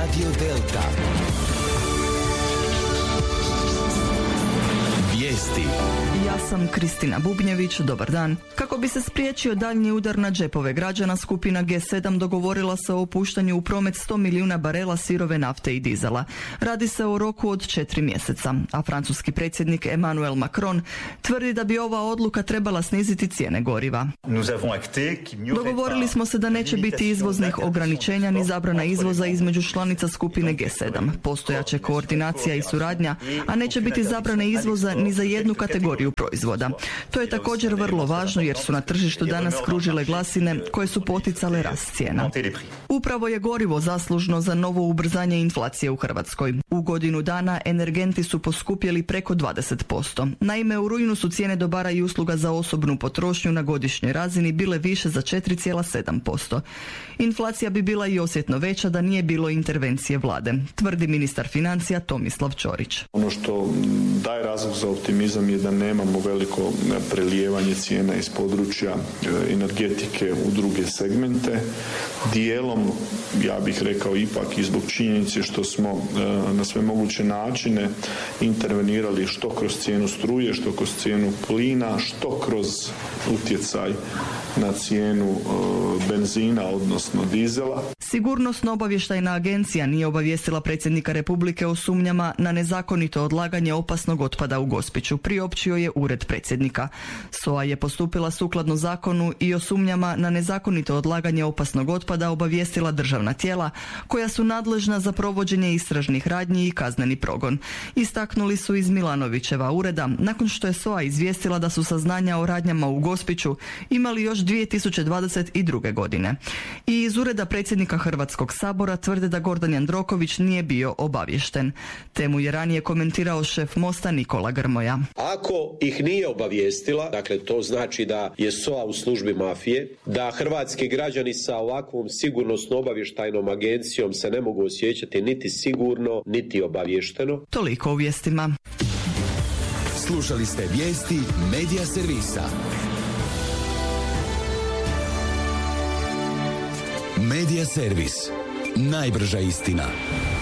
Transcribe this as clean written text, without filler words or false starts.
Radio Delta. Vijesti. Ja sam Kristina Bubnjević, dobar dan. Kako bi se spriječio daljnji udar na džepove građana, skupina G7 dogovorila se o upuštanju u promet 100 milijuna barela sirove nafte i dizela. Radi se o roku od 4 mjeseca, a francuski predsjednik Emmanuel Macron tvrdi da bi ova odluka trebala sniziti cijene goriva. Dogovorili smo se da neće biti izvoznih ograničenja ni zabrana izvoza između članica skupine G7. Postojaće koordinacija i suradnja, a neće biti zabrane izvoza ni za jednu kategoriju proizvoda. To je također vrlo važno jer su na tržištu danas kružile glasine koje su poticale rast cijena. Upravo je gorivo zaslužno za novo ubrzanje inflacije u Hrvatskoj. U godinu dana energenti su poskupjeli preko 20%. Naime, u rujnu su cijene dobara i usluga za osobnu potrošnju na godišnjoj razini bile više za 4,7%. Inflacija bi bila i osjetno veća da nije bilo intervencije vlade, tvrdi ministar financija Tomislav Ćorić. Ono što daje razlog za optimizam je da nemamo veliko prelijevanje cijena iz područja energetike u druge segmente. Dijelom, ja bih rekao ipak i zbog činjenice što smo na sve moguće načine intervenirali što kroz cijenu struje, što kroz cijenu plina, što kroz utjecaj na cijenu benzina, odnosno dizela. Sigurnosno obavještajna agencija nije obavijestila predsjednika Republike o sumnjama na nezakonito odlaganje opasnog otpada u Gospiću, priopćio je ured predsjednika. SOA je postupila sukladno zakonu i o sumnjama na nezakonito odlaganje opasnog otpada obavijestila državna tijela koja su nadležna za provođenje istražnih radnji i kazneni progon. Istaknuli su iz Milanovićeva ureda nakon što je SOA izvijestila da su saznanja o radnjama u Gospiću imali još 2022. godine. I iz ureda predsjednika Hrvatskog sabora tvrde da Gordan Jandroković nije bio obaviješten. Temu je ranije komentirao šef Mosta Nikola Grmoja. Ako ih nije obavijestila, dakle to znači da je SOA u službi mafije, da hrvatski građani sa ovakvom sigurnosno obavještajnom agencijom se ne mogu osjećati niti sigurno, niti obavješteno. Toliko u vijestima. Slušali ste vijesti Medija servisa. Medija servis. Najbrža istina.